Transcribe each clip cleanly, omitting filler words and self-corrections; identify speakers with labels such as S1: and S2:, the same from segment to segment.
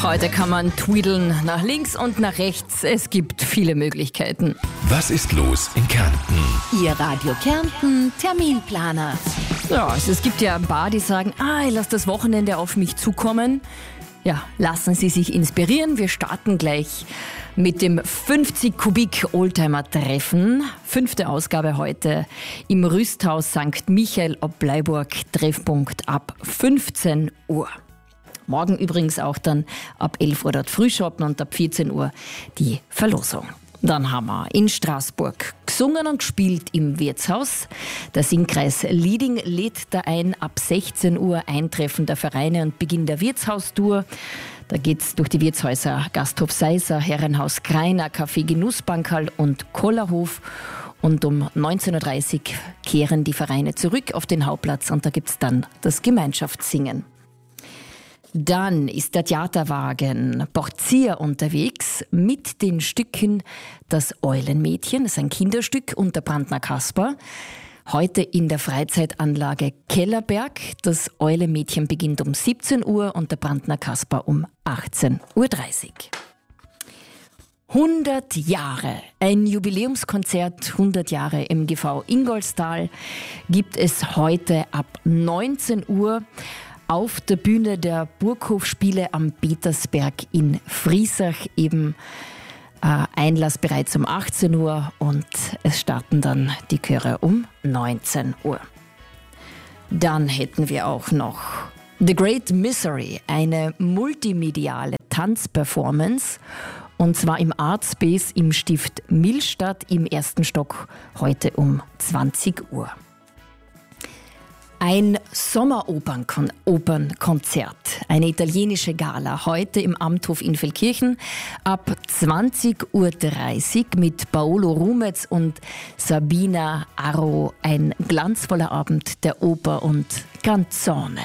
S1: Heute kann man tweedeln nach links und nach rechts. Es gibt viele Möglichkeiten.
S2: Was ist los in Kärnten?
S3: Ihr Radio Kärnten Terminplaner.
S1: Ja, also es gibt ja ein paar, die sagen, ich lasse das Wochenende auf mich zukommen. Ja, lassen Sie sich inspirieren. Wir starten gleich mit dem 50 Kubik Oldtimer-Treffen. 5. Ausgabe heute im Rüsthaus St. Michael ob Bleiburg. Treffpunkt ab 15 Uhr. Morgen übrigens auch dann ab 11 Uhr dort Frühschoppen und ab 14 Uhr die Verlosung. Dann haben wir in Straßburg gesungen und gespielt im Wirtshaus. Der Singkreis Lieding lädt da ein, ab 16 Uhr Eintreffen der Vereine und Beginn der Wirtshaustour. Da geht's durch die Wirtshäuser Gasthof Seiser, Herrenhaus Greiner, Café Genussbankerl und Kollerhof. Und um 19.30 Uhr kehren die Vereine zurück auf den Hauptplatz und da gibt's dann das Gemeinschaftssingen. Dann ist der Theaterwagen Portier unterwegs mit den Stücken Das Eulenmädchen, das ist ein Kinderstück, und der Brandner Kasper. Heute in der Freizeitanlage Kellerberg. Das Eulenmädchen beginnt um 17 Uhr und der Brandner Kasper um 18.30 Uhr. 100 Jahre, ein Jubiläumskonzert, 100 Jahre MGV Ingolstal, gibt es heute ab 19 Uhr. Auf der Bühne der Burghofspiele am Petersberg in Friesach, eben Einlass bereits um 18 Uhr und es starten dann die Chöre um 19 Uhr. Dann hätten wir auch noch The Great Misery, eine multimediale Tanzperformance, und zwar im Artspace im Stift Millstatt im 1. Stock heute um 20 Uhr. Ein Sommeropernkonzert, eine italienische Gala, heute im Amthof in Feldkirchen ab 20.30 Uhr mit Paolo Rumetz und Sabina Arro. Ein glanzvoller Abend der Oper und Canzone.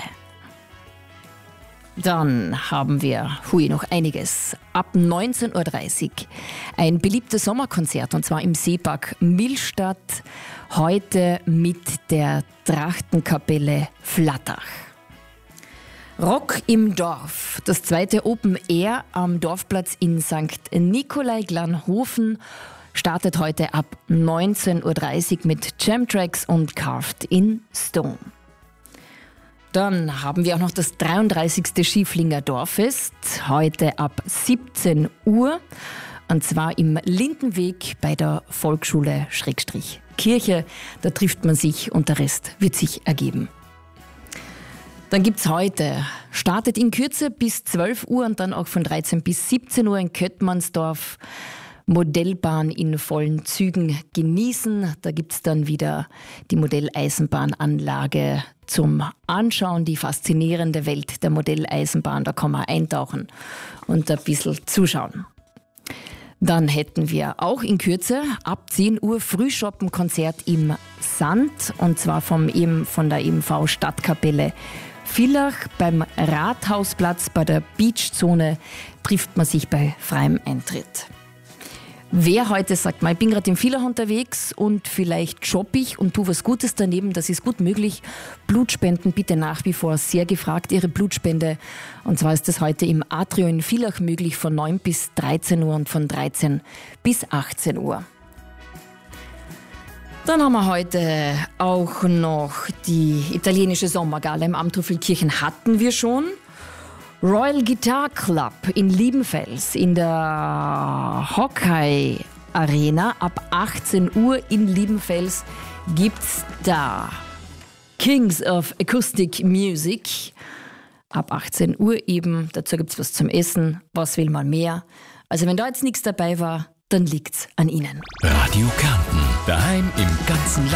S1: Dann haben wir noch einiges. Ab 19.30 Uhr ein beliebtes Sommerkonzert, und zwar im Seepark Millstatt. Heute mit der Trachtenkapelle Flattach. Rock im Dorf, das 2. Open Air am Dorfplatz in St. Nikolai-Glanhofen, startet heute ab 19.30 Uhr mit Jamtracks und Carved in Stone. Dann haben wir auch noch das 33. Schieflinger Dorffest, heute ab 17 Uhr. Und zwar im Lindenweg bei der Volksschule /Kirche. Da trifft man sich und der Rest wird sich ergeben. Dann gibt's heute, startet in Kürze bis 12 Uhr und dann auch von 13 bis 17 Uhr in Köttmannsdorf. Modellbahn in vollen Zügen genießen. Da gibt's dann wieder die Modelleisenbahnanlage zum Anschauen, die faszinierende Welt der Modelleisenbahn. Da kann man eintauchen und ein bisschen zuschauen. Dann hätten wir auch in Kürze ab 10 Uhr Frühschoppenkonzert im Sand, und zwar von der EMV Stadtkapelle Villach. Beim Rathausplatz bei der Beachzone trifft man sich bei freiem Eintritt. Wer heute sagt, ich bin gerade im Villach unterwegs und vielleicht shoppe ich und tue was Gutes daneben, das ist gut möglich. Blutspenden bitte nach wie vor sehr gefragt, Ihre Blutspende. Und zwar ist das heute im Atrio in Villach möglich von 9 bis 13 Uhr und von 13 bis 18 Uhr. Dann haben wir heute auch noch die italienische Sommergala im Amthof Feldkirchen, hatten wir schon. Royal Guitar Club in Liebenfels in der Hockey Arena ab 18 Uhr in Liebenfels gibt's da Kings of Acoustic Music ab 18 Uhr eben. Dazu gibt's was zum Essen. Was will man mehr? Also wenn da jetzt nichts dabei war, dann liegt's an Ihnen.
S2: Radio Kärnten, daheim im ganzen Land.